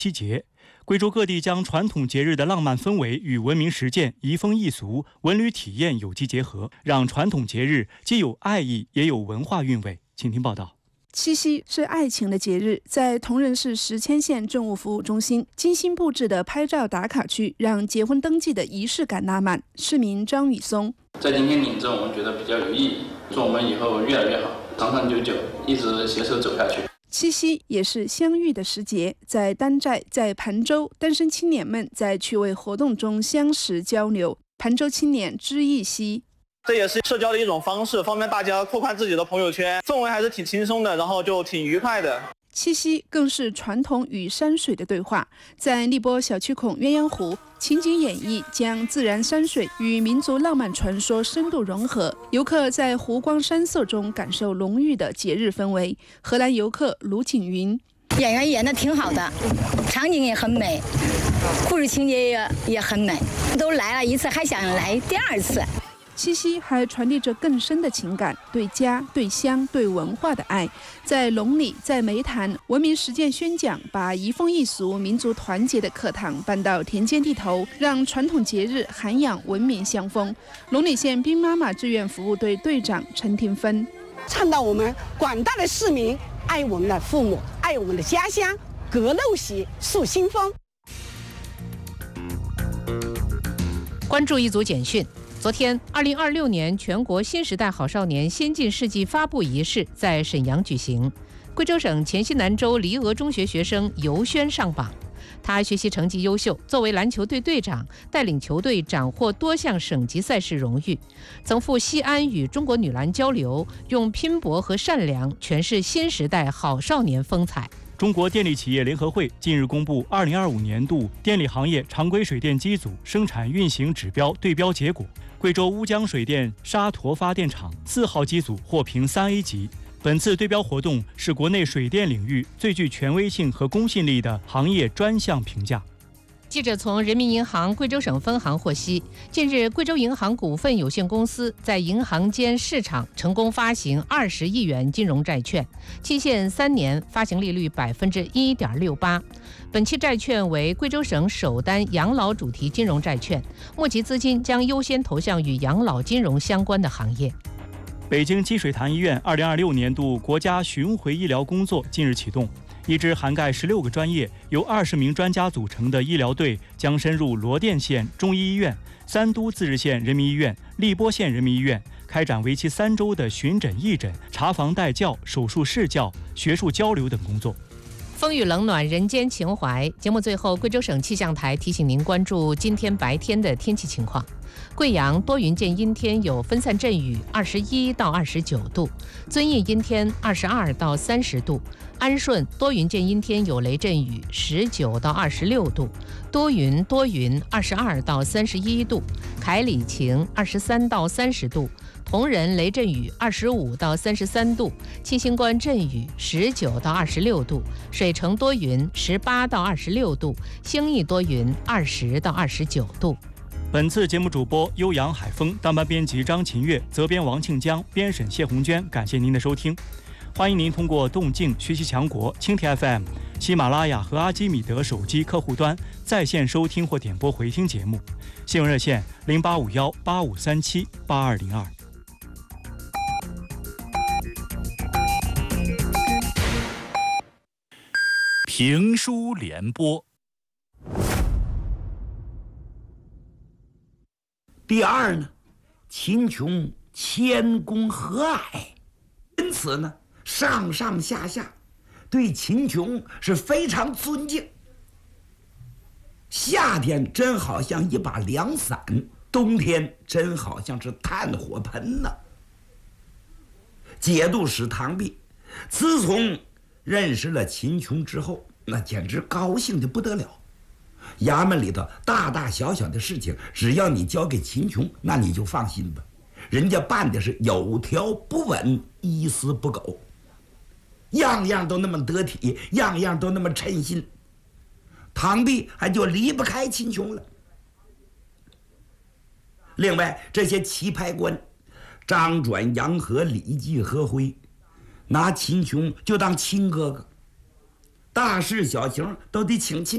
七节，贵州各地将传统节日的浪漫氛围与文明实践、移风易俗、文旅体验有机结合，让传统节日既有爱意也有文化韵味。请听报道。 七夕是爱情的节日，在铜仁市石阡县政务服务中心精心布置的拍照打卡区，让结婚登记的仪式感拉满。市民张宇松在今天领证，我们觉得比较有意义，祝我们以后越来越好，长长久久，一直携手走下去。 七夕也是相遇的时节，在丹寨、在盘州，单身青年们在趣味活动中相识交流。盘州青年知易稀。 这也是社交的一种方式，方便大家扩宽自己的朋友圈，氛围还是挺轻松的，然后就挺愉快的。 七夕更是传统与山水的对话，在荔波小区孔鸳鸯湖，情景演绎将自然山水与民族浪漫传说深度融合，游客在湖光山色中感受浓郁的节日氛围。荷兰游客卢景云， 演员演得挺好的，场景也很美，故事情节也很美，都来了一次还想来第二次。 七夕还传递着更深的情感，对家、对乡、对文化的爱。在龙里，在梅潭，文明实践宣讲把移风易俗、民族团结的课堂搬到田间地头，让传统节日涵养文明相风。龙里县兵妈妈志愿服务队队长陈廷芬， 倡导我们广大的市民爱我们的父母，爱我们的家乡，革陋习，树新风。 关注一组简讯。昨天，2026年全国新时代好少年先进事迹发布仪式在沈阳举行。贵州省黔西南州黎峨中学学生尤轩上榜，他学习成绩优秀，作为篮球队队长，带领球队斩获多项省级赛事荣誉。曾赴西安与中国女篮交流，用拼搏和善良诠释新时代好少年风采。 中国电力企业联合会近日公布2025年度电力行业常规水电机组生产运行指标对标结果。贵州乌江水电沙坨发电厂4号机组获评3A 级。本次对标活动是国内水电领域最具权威性和公信力的行业专项评价。 记者从人民银行贵州省分行获悉，近日贵州银行股份有限公司在银行间市场成功发行20亿元金融债券，期限3年，发行利率1.68%。本期债券为贵州省首单养老主题金融债券，募集资金将优先投向与养老金融相关的行业。 北京积水潭医院2026年度国家巡回医疗工作近日启动。一支涵盖16个专业、由20名专家组成的医疗队将深入罗甸县中医医院、三都自治县人民医院、荔波县人民医院，开展为期3周的巡诊义诊、查房带教、手术试教、学术交流等工作。 风雨冷暖人间情怀。节目最后，贵州省气象台提醒您关注今天白天的天气情况。贵阳多云见阴天，有分散阵雨，21到29度；遵义阴天，22到30度；安顺多云见阴天，有雷阵雨，19到26度；多云，22到31度；凯里晴，23到30度；铜仁雷阵雨25到33度；七星关阵雨19到26度；水城多云18到26度；兴义多云20到29度。 本次节目主播悠扬海峰，当班编辑张琴月，责编王庆江，编审谢红娟。感谢您的收听，欢迎您通过动静学习强国、蜻蜓 FM、喜马拉雅和阿基米德手机客户端在线收听或点播回听节目。新闻热线085185378202。 评书联播。 第二呢，秦琼谦恭和蔼，因此呢，上上下下对秦琼是非常尊敬。夏天真好像一把凉伞，冬天真好像是炭火盆呢。节度使唐弼自从认识了秦琼之后，那简直高兴得不得了。衙门里头大大小小的事情，只要你交给秦琼，那你就放心吧，人家办的是有条不紊，一丝不苟，样样都那么得体，样样都那么称心。唐弼还就离不开秦琼了。另外这些棋牌官张转、杨和、李继、何辉，拿秦琼就当亲哥哥，大事小情都得请秦